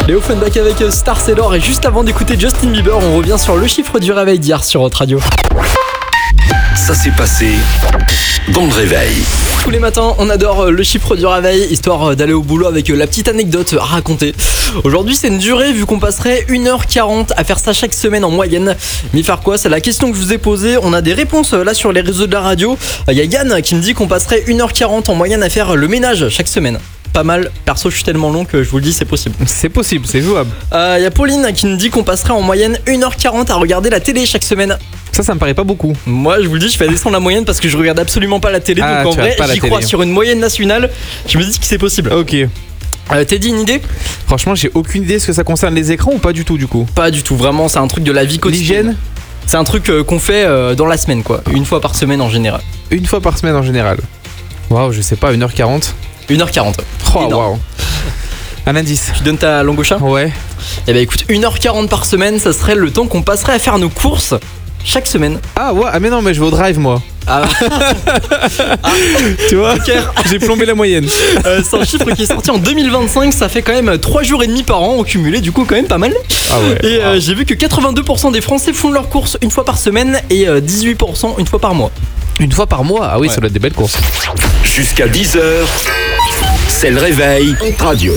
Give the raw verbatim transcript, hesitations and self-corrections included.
Léo Funback avec Star Sailor. Et juste avant d'écouter Justin Bieber, on revient sur le chiffre du réveil d'hier sur Hot Radio. Ça s'est passé dans le réveil. Tous les matins, on adore le chiffre du réveil, histoire d'aller au boulot avec la petite anecdote à raconter. Aujourd'hui, c'est une durée vu qu'on passerait une heure quarante à faire ça chaque semaine en moyenne. Mais faire quoi? C'est la question que je vous ai posée. On a des réponses là sur les réseaux de la radio. Il y a Yann qui me dit qu'on passerait une heure quarante en moyenne à faire le ménage chaque semaine. Pas mal, perso je suis tellement long que je vous le dis, c'est possible. C'est possible, c'est jouable. Il euh, y a Pauline qui me dit qu'on passerait en moyenne une heure quarante à regarder la télé chaque semaine. Ça, ça me paraît pas beaucoup. Moi je vous le dis, je fais descendre la moyenne parce que je regarde absolument pas la télé. Ah, donc en vrai j'y crois sur une moyenne nationale. Je me dis que c'est possible. Ok. euh, Teddy, une idée? Franchement j'ai aucune idée. Est-ce que ça concerne les écrans ou pas du tout du coup? Pas du tout, vraiment c'est un truc de la vie quotidienne. L'hygiène? C'est un truc euh, qu'on fait euh, dans la semaine quoi. Une fois par semaine en général. Une fois par semaine en général. Waouh, je sais pas, une heure quarante. une heure quarante. Oh waouh. Un indice. Tu donnes ta langue au chat? Ouais. Eh bah écoute, une heure quarante par semaine, ça serait le temps qu'on passerait à faire nos courses chaque semaine. Ah ouais, ah mais non mais je vais au drive moi. Ah, ah. Tu vois, j'ai plombé la moyenne. euh, C'est un chiffre qui est sorti en deux mille vingt-cinq. Ça fait quand même trois jours et demi par an au cumulé. Du coup quand même pas mal. Ah ouais. Et euh, j'ai vu que quatre-vingt-deux pour cent des Français font leurs courses une fois par semaine. Et euh, dix-huit pour cent une fois par mois. Une fois par mois? Ah oui, ouais. Ça doit être des belles courses. Jusqu'à dix heures, c'est le réveil Hot Radio.